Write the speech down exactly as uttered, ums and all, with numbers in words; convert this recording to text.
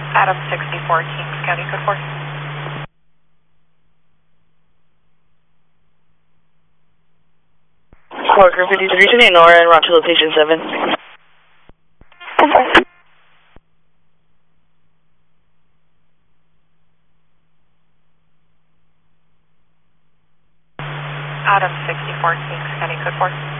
Adam sixty-four, Kings County, code four. Parker fifty-three, Jenny Nora, and route to location seven. Adam sixty-four, Kings County, code four.